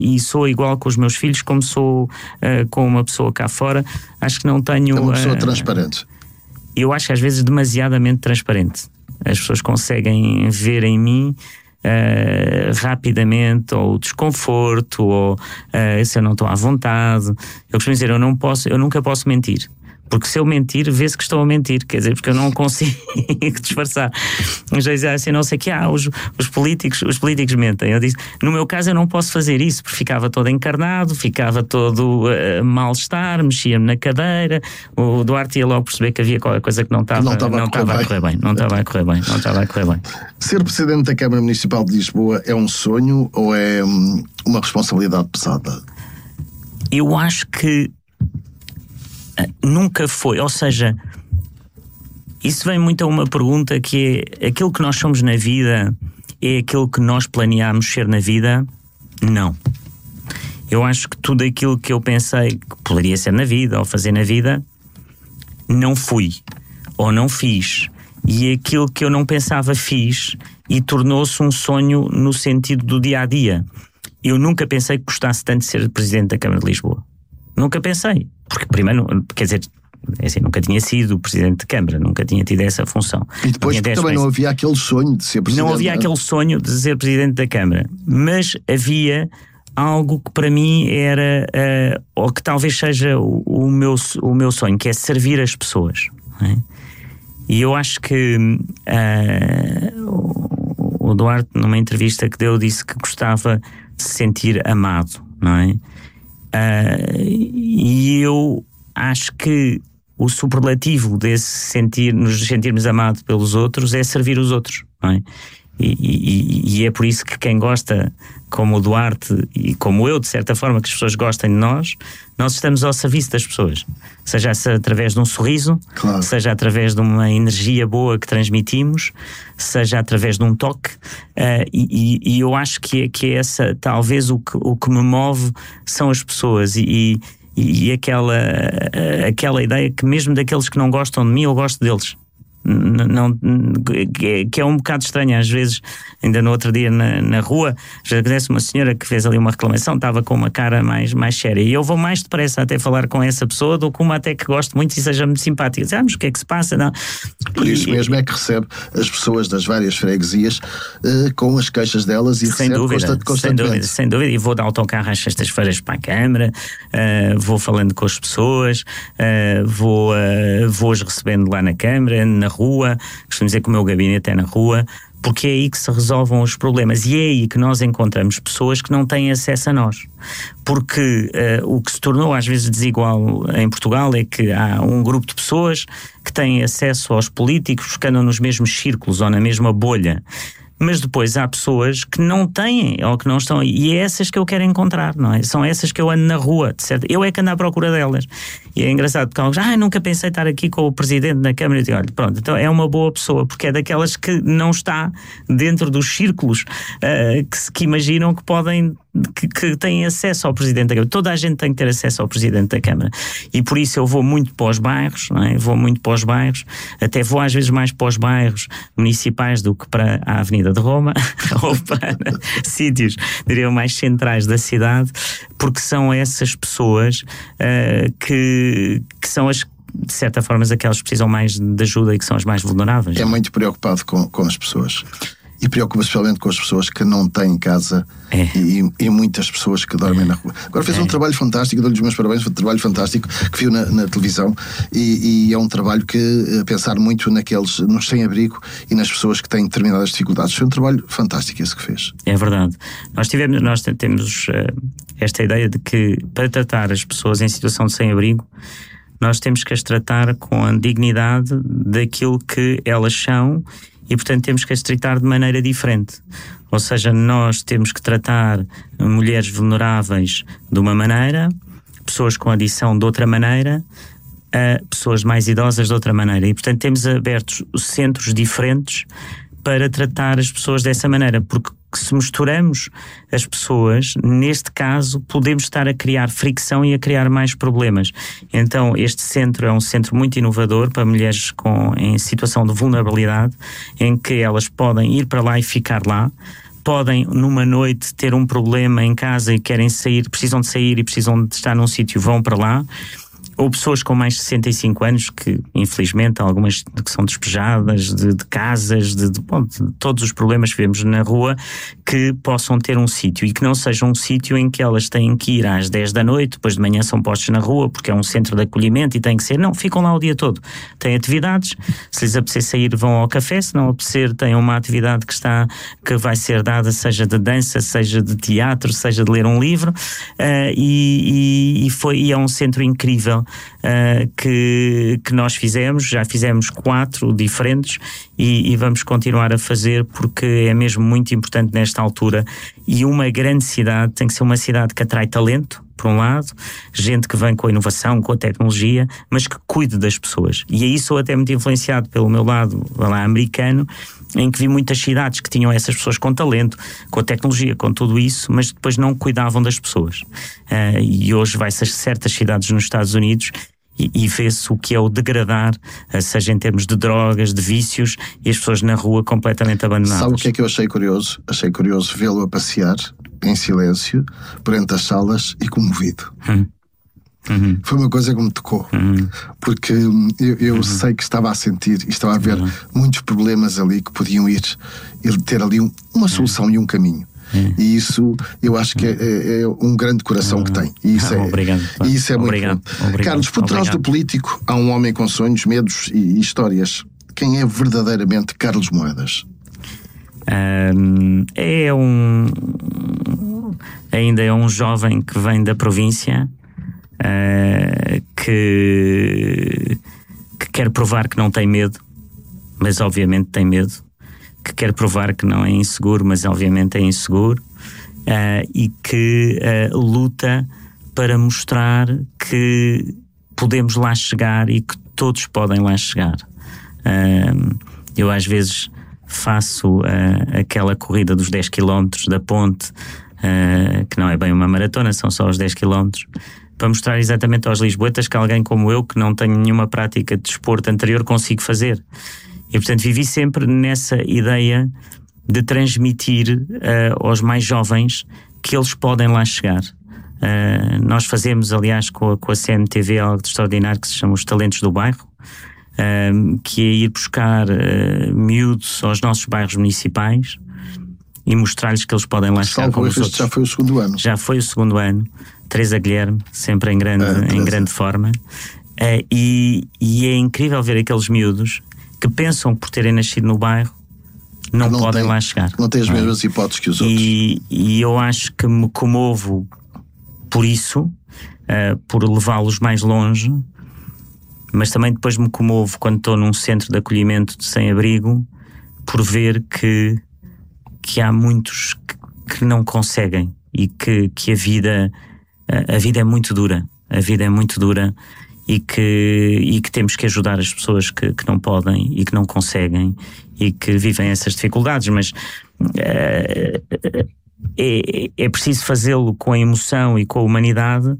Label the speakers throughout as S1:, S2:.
S1: e sou igual com os meus filhos como sou com uma pessoa cá fora. Acho que não tenho...
S2: É uma pessoa transparente.
S1: Eu acho que às vezes demasiadamente transparente. As pessoas conseguem ver em mim rapidamente, ou o desconforto, ou se eu não estou à vontade. Eu costumo dizer, eu nunca posso mentir. Porque se eu mentir, vê-se que estou a mentir. Quer dizer, porque eu não consigo disfarçar. Já dizia assim, não sei o que, os políticos mentem. Eu disse, no meu caso eu não posso fazer isso, porque ficava todo encarnado, ficava todo mal-estar, mexia-me na cadeira. O Duarte ia logo perceber que havia qualquer coisa que não estava a correr bem. Não estava a correr bem.
S2: Ser Presidente da Câmara Municipal de Lisboa é um sonho ou é uma responsabilidade pesada?
S1: Eu acho que nunca foi, ou seja, isso vem muito a uma pergunta que é: aquilo que nós somos na vida é aquilo que nós planeámos ser na vida? Não. Eu acho que tudo aquilo que eu pensei que poderia ser na vida ou fazer na vida, não fui ou não fiz, e aquilo que eu não pensava fiz, e tornou-se um sonho no sentido do dia-a-dia. Eu nunca pensei que gostasse tanto de ser Presidente da Câmara de Lisboa. Nunca pensei. Porque primeiro, quer dizer, assim, nunca tinha sido Presidente de Câmara, nunca tinha tido essa função.
S2: E depois também não havia aquele sonho de ser Presidente.
S1: Não havia aquele sonho de ser Presidente da Câmara. Mas havia algo que para mim era, ou que talvez seja o meu sonho, que é servir as pessoas. Não é? E eu acho que o Duarte, numa entrevista que deu, disse que gostava de se sentir amado, não é? E eu acho que o superlativo desse nos sentirmos amados pelos outros é servir os outros, não é? E é por isso que quem gosta, como o Duarte e como eu, de certa forma, que as pessoas gostem de nós estamos ao serviço das pessoas, seja através de um sorriso, claro, seja através de uma energia boa que transmitimos, seja através de um toque, e eu acho que é essa, talvez o que me move são as pessoas, e aquela ideia que mesmo daqueles que não gostam de mim, eu gosto deles. Não, que é um bocado estranho às vezes. Ainda no outro dia na rua já acontece uma senhora que fez ali uma reclamação, estava com uma cara mais séria, e eu vou mais depressa até falar com essa pessoa do que uma até que gosto muito e seja muito simpática. Mas o que é que se passa? Não.
S2: Por isso mesmo é que recebe as pessoas das várias freguesias com as queixas delas, e recebe constantemente.
S1: Sem dúvida, e vou de autocarro às sextas-feiras para a Câmara, vou falando com as pessoas, vou-as recebendo lá na Câmara, na rua, costumo dizer que o meu gabinete é na rua, porque é aí que se resolvam os problemas, e é aí que nós encontramos pessoas que não têm acesso a nós. Porque o que se tornou às vezes desigual em Portugal é que há um grupo de pessoas que têm acesso aos políticos, que andam nos mesmos círculos ou na mesma bolha. Mas depois há pessoas que não têm ou que não estão, e é essas que eu quero encontrar, não é? São essas que eu ando na rua, certo? Eu é que ando à procura delas. E é engraçado porque alguns, nunca pensei estar aqui com o Presidente da Câmara. Eu digo, olha, pronto, então é uma boa pessoa, porque é daquelas que não está dentro dos círculos que imaginam que podem, que têm acesso ao Presidente da Câmara. Toda a gente tem que ter acesso ao Presidente da Câmara. E por isso eu vou muito para os bairros, não é? Vou muito para os bairros, até vou às vezes mais para os bairros municipais do que para a Avenida de Roma ou para sítios, diria, mais centrais da cidade, porque são essas pessoas que são as, de certa forma, aquelas que precisam mais de ajuda e que são as mais vulneráveis.
S2: É muito preocupado com as pessoas. E preocupa-se especialmente com as pessoas que não têm casa, e muitas pessoas que dormem na rua. Agora fez um trabalho fantástico, dou-lhe os meus parabéns, foi um trabalho fantástico que viu na televisão, e é um trabalho que pensar muito nos sem-abrigo e nas pessoas que têm determinadas dificuldades. Foi um trabalho fantástico esse que fez.
S1: É verdade. Nós temos esta ideia de que para tratar as pessoas em situação de sem-abrigo, nós temos que as tratar com a dignidade daquilo que elas são, e portanto temos que as tratar de maneira diferente. Ou seja, nós temos que tratar mulheres vulneráveis de uma maneira, pessoas com adição de outra maneira, pessoas mais idosas de outra maneira. E portanto temos abertos centros diferentes para tratar as pessoas dessa maneira, porque se misturamos as pessoas, neste caso, podemos estar a criar fricção e a criar mais problemas. Então, este centro é um centro muito inovador para mulheres em situação de vulnerabilidade, em que elas podem ir para lá e ficar lá, podem numa noite ter um problema em casa e querem sair, precisam de sair e precisam de estar num sítio, vão para lá. Ou pessoas com mais de 65 anos, que infelizmente algumas que são despejadas de casas, de todos os problemas que vemos na rua, que possam ter um sítio e que não seja um sítio em que elas têm que ir às 10 da noite, depois de manhã são postos na rua porque é um centro de acolhimento e tem que ser, não, ficam lá o dia todo. Têm atividades, se lhes apetecer sair vão ao café, se não apetecer têm uma atividade que vai ser dada, seja de dança, seja de teatro, seja de ler um livro, e é um centro incrível que nós já fizemos 4 diferentes e vamos continuar a fazer porque é mesmo muito importante nesta altura. E uma grande cidade tem que ser uma cidade que atrai talento, por um lado, gente que vem com a inovação, com a tecnologia, mas que cuide das pessoas. E aí sou até muito influenciado pelo meu lado americano, em que vi muitas cidades que tinham essas pessoas com talento, com a tecnologia, com tudo isso, mas depois não cuidavam das pessoas. E hoje vai-se a certas cidades nos Estados Unidos e vê-se o que é o degradar, seja em termos de drogas, de vícios, e as pessoas na rua completamente abandonadas.
S2: Sabe o que é que eu achei curioso? Achei curioso vê-lo a passear em silêncio, perante as salas e comovido. Foi uma coisa que me tocou, porque eu sei que estava a sentir e estava a ver muitos problemas ali que podiam ir ter ali uma solução e um caminho. E isso eu acho que é um grande coração que tem. E isso
S1: obrigado.
S2: E isso é obrigado. Muito bom. Carlos, por trás do político há um homem com sonhos, medos e histórias. Quem é verdadeiramente Carlos Moedas?
S1: Ainda é um jovem que vem da província, que quer provar que não tem medo, mas obviamente tem medo, que quer provar que não é inseguro, mas obviamente é inseguro, e que luta para mostrar que podemos lá chegar e que todos podem lá chegar. Eu às vezes faço aquela corrida dos 10 km da ponte, que não é bem uma maratona, são só os 10 km, para mostrar exatamente aos lisboetas que alguém como eu, que não tenho nenhuma prática de desporto anterior, consigo fazer. E portanto vivi sempre nessa ideia de transmitir aos mais jovens que eles podem lá chegar. Nós fazemos, aliás, com a CMTV algo de extraordinário que se chama os Talentos do Bairro, que é ir buscar miúdos aos nossos bairros municipais e mostrar-lhes que eles podem lá chegar como os outros.
S2: Já foi o segundo ano.
S1: Já foi o segundo ano. Teresa Guilherme, sempre em grande forma. E é incrível ver aqueles miúdos que pensam que por terem nascido no bairro não podem lá chegar.
S2: Não têm as mesmas hipóteses que os outros.
S1: E eu acho que me comovo por isso, por levá-los mais longe, mas também depois me comovo quando estou num centro de acolhimento de sem-abrigo por ver que há muitos que não conseguem e que a vida é muito dura. A vida é muito dura. E que temos que ajudar as pessoas que não podem e que não conseguem e que vivem essas dificuldades, mas é preciso fazê-lo com a emoção e com a humanidade,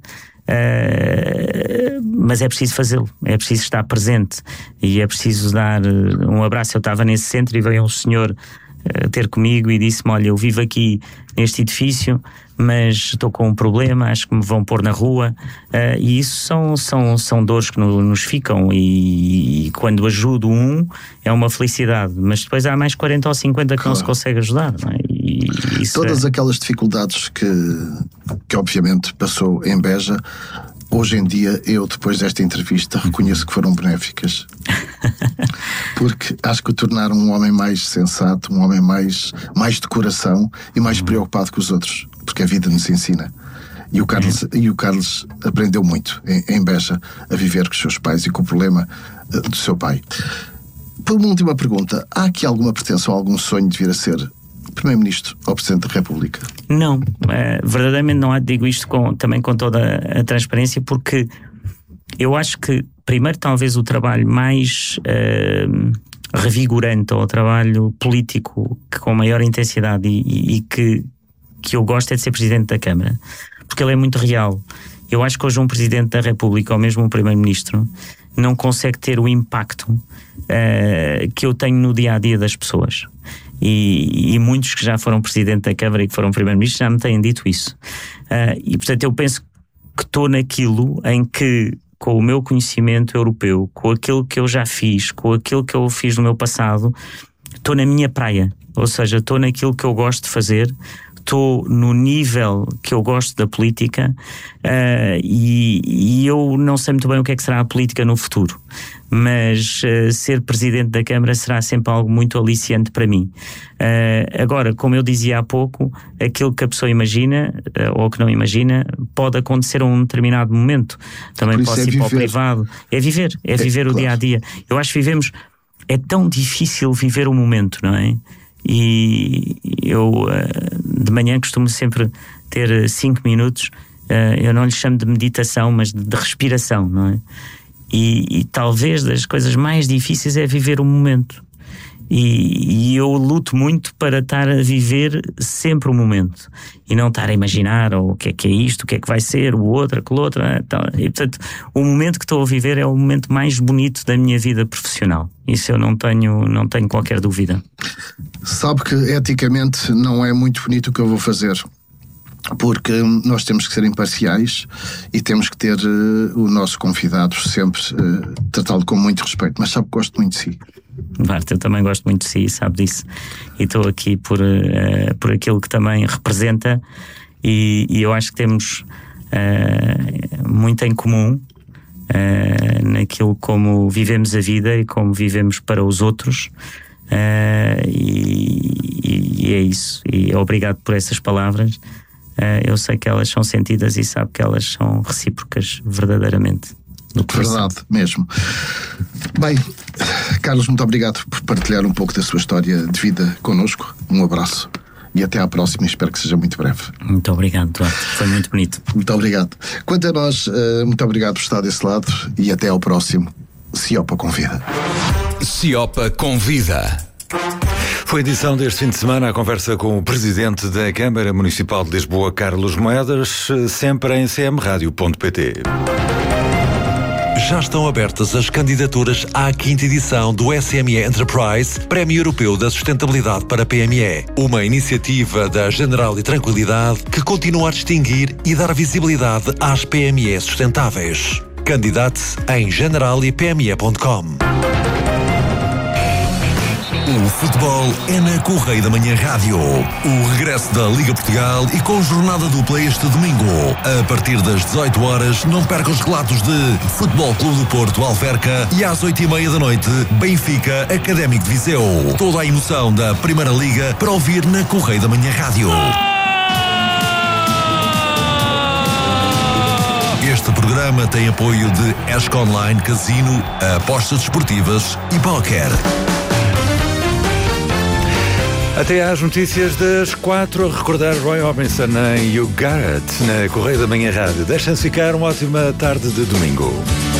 S1: mas é preciso fazê-lo, é preciso estar presente e é preciso dar um abraço. Eu estava nesse centro e veio um senhor ter comigo e disse-me: olha, eu vivo aqui neste edifício, mas estou com um problema, acho que me vão pôr na rua, e isso são dores que nos ficam, e quando ajudo é uma felicidade, mas depois há mais 40 ou 50 que não se consegue ajudar, não é? E
S2: todas aquelas dificuldades que obviamente passou em Beja, hoje em dia eu, depois desta entrevista, reconheço que foram benéficas. Porque acho que o tornaram um homem mais sensato, um homem mais de coração e mais preocupado com os outros, porque a vida nos ensina. E o Carlos aprendeu muito em Beja a viver com os seus pais e com o problema do seu pai. Por uma última pergunta, há aqui alguma pretensão, algum sonho de vir a ser Primeiro-Ministro ou Presidente da República?
S1: Não, verdadeiramente não há. Digo isto também com toda a transparência, porque eu acho que primeiro talvez o trabalho mais revigorante, ou o trabalho político que com maior intensidade e que eu gosto, é de ser Presidente da Câmara, porque ele é muito real. Eu acho que hoje um Presidente da República ou mesmo um Primeiro-Ministro não consegue ter o impacto que eu tenho no dia-a-dia das pessoas. E muitos que já foram Presidente da Câmara e que foram Primeiro-Ministro já me têm dito isso. E portanto eu penso que estou naquilo em que, com o meu conhecimento europeu, com aquilo que eu já fiz, com aquilo que eu fiz no meu passado, estou na minha praia. Ou seja, estou naquilo que eu gosto de fazer, estou no nível que eu gosto da política, e eu não sei muito bem o que é que será a política no futuro, mas ser Presidente da Câmara será sempre algo muito aliciante para mim. Agora, como eu dizia há pouco, aquilo que a pessoa imagina ou que não imagina pode acontecer a um determinado momento. Também posso ir para o privado. É viver o dia a dia. Eu acho que é tão difícil viver o momento, não é? E eu de manhã costumo sempre ter 5 minutos, eu não lhe chamo de meditação, mas de respiração, não é? E talvez das coisas mais difíceis é viver o momento. E eu luto muito para estar a viver sempre o momento e não estar a imaginar o que é isto, o que é que vai ser, o outro, aquele outro. E portanto, o momento que estou a viver é o momento mais bonito da minha vida profissional. Isso eu não tenho qualquer dúvida.
S2: Sabe que eticamente não é muito bonito o que eu vou fazer, porque nós temos que ser imparciais e temos que ter o nosso convidado sempre tratá-lo com muito respeito, mas sabe que gosto muito de si.
S1: Bart, eu também gosto muito de si, sabe disso, e estou aqui por aquilo que também representa, e eu acho que temos muito em comum naquilo como vivemos a vida e como vivemos para os outros. E é isso, e obrigado por essas palavras. Eu sei que elas são sentidas e sabe que elas são recíprocas verdadeiramente.
S2: Verdade mesmo. Bem, Carlos, muito obrigado por partilhar um pouco da sua história de vida connosco. Um abraço e até à próxima, espero que seja muito breve.
S1: Muito obrigado, Duarte, foi muito bonito.
S2: Muito obrigado. Quanto a nós, muito obrigado por estar desse lado e até ao próximo Ciopa Convida.
S3: Ciopa Convida. Foi edição deste fim de semana a conversa com o Presidente da Câmara Municipal de Lisboa, Carlos Moedas, sempre em cmradio.pt.
S4: Já estão abertas as candidaturas à 5ª edição do SME Enterprise, Prémio Europeu da Sustentabilidade para PME. Uma iniciativa da General e Tranquilidade que continua a distinguir e dar visibilidade às PME sustentáveis. Candidate-se em generalipme.com. O futebol é na Correia da Manhã Rádio. O regresso da Liga Portugal e com jornada dupla este domingo. A partir das 18 horas, não perca os relatos de Futebol Clube do Porto Alverca e às 8h30 da noite, Benfica Académico de Viseu. Toda a emoção da Primeira Liga para ouvir na Correia da Manhã Rádio. Este programa tem apoio de ESC Online Casino, apostas desportivas e póquer.
S3: Até às notícias das 4, a recordar Roy Orbison em You Got It, na Correia da Manhã Rádio. Deixem-se ficar uma ótima tarde de domingo.